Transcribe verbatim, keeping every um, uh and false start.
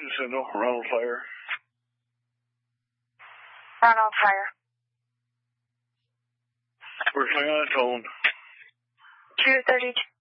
Signal, Ronald Fire. Ronald Fire. First thing on the tone. two thirty-two.